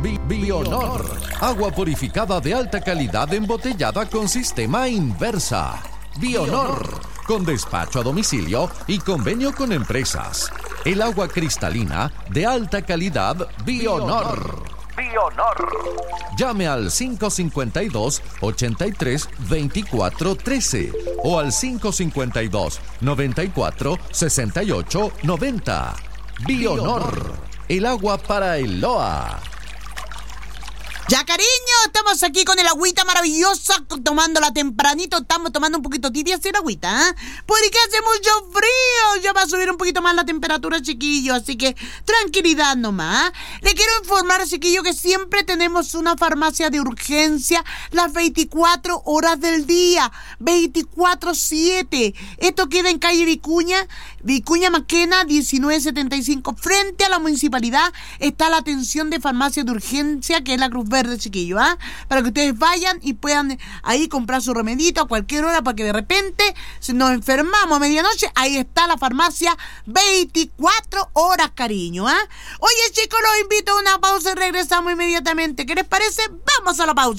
Bionor. Agua purificada de alta calidad embotellada con sistema inversa. Bionor. Con despacho a domicilio y convenio con empresas. El agua cristalina de alta calidad Bionor. Llame al 552-83-2413 o al 552-94-68-90. Bionor, el agua para el Loa. Ya, cariño, estamos aquí con el agüita maravillosa, tomándola tempranito. Estamos tomando un poquito tibia sin agüita, ¿eh? Porque hace mucho frío. Ya va a subir un poquito más la temperatura, chiquillo. Así que tranquilidad nomás. Le quiero informar, chiquillo, que siempre tenemos una farmacia de urgencia las 24 horas del día. 24/7. Esto queda en calle Vicuña Maquena, 1975. Frente a la municipalidad está la atención de farmacia de urgencia, que es la Cruz Verde, chiquillo, ¿ah? Para que ustedes vayan y puedan ahí comprar su remedito a cualquier hora, para que de repente, si nos enfermamos a medianoche, ahí está la farmacia 24 horas, cariño, ¿ah? Oye, chicos, los invito a una pausa y regresamos inmediatamente. ¿Qué les parece? Vamos a la pausa.